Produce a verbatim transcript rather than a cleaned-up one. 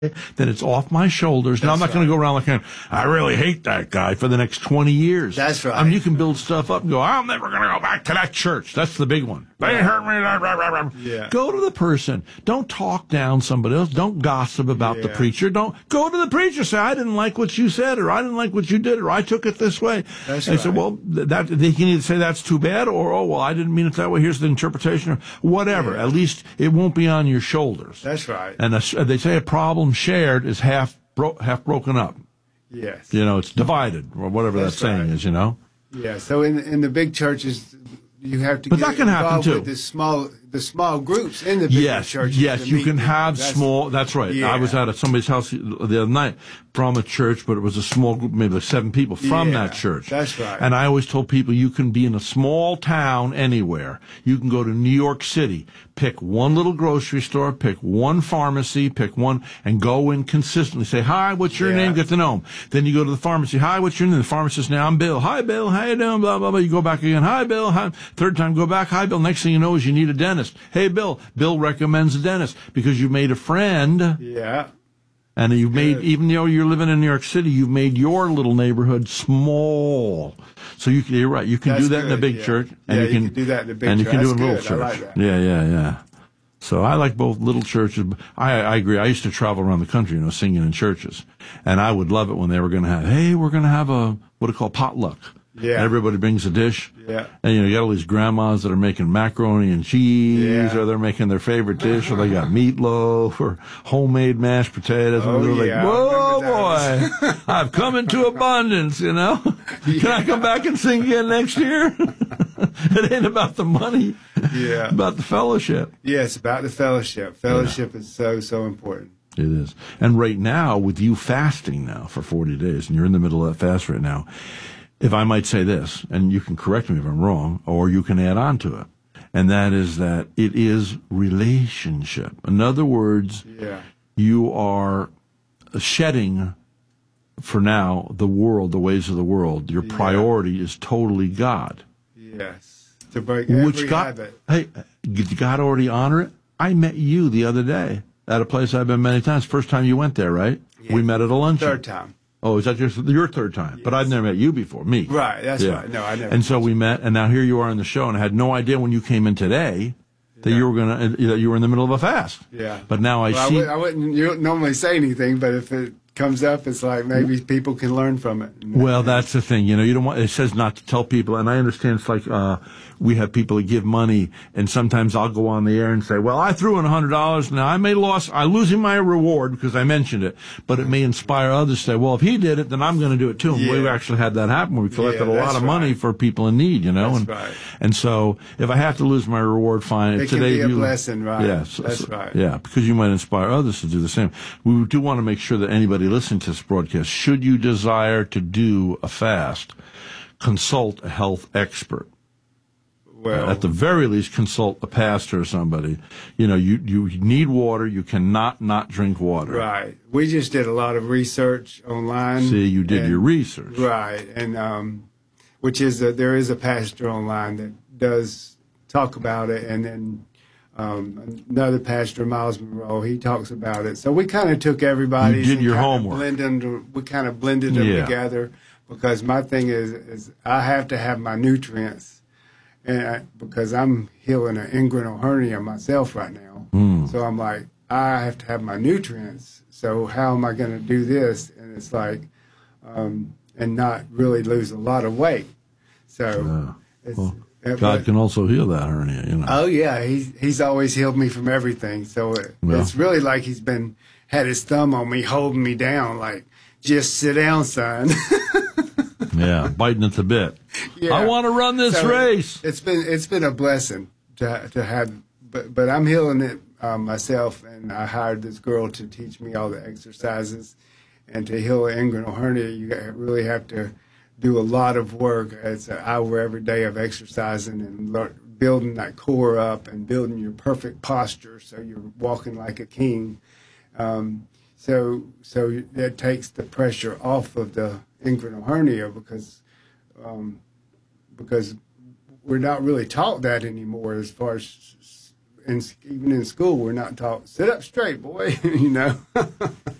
then it's off my shoulders. Now, I'm not That's going to right. go around like, I really hate that guy for the next twenty years. That's right. I mean, you can build stuff up and go, I'm never going to go back to that church. That's the big one. They hurt me. Blah, blah, blah, blah. Yeah. Go to the person. Don't talk down somebody else. Don't gossip about the Yeah. preacher. Don't go to the preacher. Say, I didn't like what you said, or I didn't like what you did, or I took it this way. That's and right. said, well, that they can either say that's too bad, or, oh, well, I didn't mean it that way. Here's the interpretation, or whatever. Yeah. At least it won't be on your shoulders. That's right. And a, they say a problem shared is half bro- half broken up. Yes. You know, it's divided, or whatever That's that saying right. is, you know. Yeah. So in in the big churches, you have to But get that can happen, involved too. with the small the small groups in the big Yes, churches. yes, to you meet can people. have That's- small, that's right. Yeah. I was at a, somebody's house the other night from a church, but it was a small group, maybe like seven people from Yeah, that church. that's right. And I always told people you can be in a small town anywhere. You can go to New York City, pick one little grocery store, pick one pharmacy, pick one, and go in consistently. Say, hi, what's your Yeah. name? Get to know them. Then you go to the pharmacy. Hi, what's your name? The pharmacist, now I'm Bill. Hi, Bill. How you doing? Blah, blah, blah. You go back again. Hi, Bill. Hi. Third time, go back. Hi, Bill. Next thing you know is you need a dentist. Hey, Bill. Bill recommends a dentist because you've made a friend. Yeah. And you've made, Good. even though you're living in New York City, you've made your little neighborhood small. So you can, you're right. You can That's do that in a good, big yeah. church, and Yeah, you you can, can do that in a big and you church. can do it in a That's little good. I church. like that. Yeah, yeah, yeah. So I like both little churches. I, I agree. I used to travel around the country, you know, singing in churches, and I would love it when they were going to have, hey, we're going to have a what do you call potluck. Yeah. And everybody brings a dish. Yeah. And, you know, you got all these grandmas that are making macaroni and cheese, Yeah. or they're making their favorite dish, or they got meatloaf, or homemade mashed potatoes. Oh, and they're yeah, I like, whoa, remember boy, I've come into abundance, you know. Can I come back and sing again next year? It ain't about the money. Yeah. About the fellowship. Yes, about the fellowship. Fellowship is so, so important. It is. And right now, with you fasting now for forty days, and you're in the middle of that fast right now, if I might say this, and you can correct me if I'm wrong, or you can add on to it, and that is that it is relationship. In other words, Yeah. you are shedding, for now, the world, the ways of the world. Your Yeah. priority is totally God. Yes. To break every Which God, habit. hey, did God already honor it? I met you the other day at a place I've been many times. First time you went there, right? Yeah. We met at a luncheon. Third time. Oh, is that your, your third time? But I've never met you before, me. Right, that's right. No, I never. And so we met, and now here you are on the show, and I had no idea when you came in today that Yeah. you were gonna that you were in the middle of a fast. Yeah. But now I Well, see. I, would, I wouldn't you don't normally say anything, but if it comes up, it's like maybe people can learn from it. Well, that's the thing. You know, you don't want, it says not to tell people, and I understand it's like, uh, we have people that give money, and sometimes I'll go on the air and say, well, I threw in a hundred dollars, now I may lose, I'm losing my reward because I mentioned it, but it may inspire others to say, well, if he did it, then I'm going to do it too. And Yeah. we've actually had that happen where we collected Yeah, a lot that's of money right. for people in need, you know, That's and, right. and so if I have to lose my reward, fine. It If can today be a you, blessing, right? Yes. That's right. Yeah, because you might inspire others to do the same. We do want to make sure that anybody listening to this broadcast, should you desire to do a fast, consult a health expert. Well, At the very least, consult a pastor or somebody. You know, you, you need water. You cannot not drink water. right. We just did a lot of research online. See, you did and- your research. Right, and um, which is a, there is a pastor online that does talk about it, and then um, another pastor, Miles Monroe, he talks about it. So we kind of took everybody's You did and your kinda homework. Blended them, we kind of blended them Yeah. together because my thing is is I have to have my nutrients. And I, because I'm healing an inguinal hernia myself right now, Hmm. so I'm like, I have to have my nutrients. So how am I going to do this? And it's like, um, and not really lose a lot of weight. So, it's, Well, uh, God but- can also heal that hernia, you know. oh yeah, he's he's always healed me from everything. So it, Well. it's really like he's been had his thumb on me, holding me down, like just sit down, son. Yeah, biting at the bit. Yeah. I want to run this So race. It's been it's been a blessing to to have, but but I'm healing it um, myself, and I hired this girl to teach me all the exercises, and to heal an inguinal hernia, you got- really have to do a lot of work. It's an hour every day of exercising and learn, building that core up and building your perfect posture, so you're walking like a king. Um, so so that takes the pressure off of the inguinal hernia because. Um, because we're not really taught that anymore as far as in, even in school, we're not taught, sit up straight, boy, you know.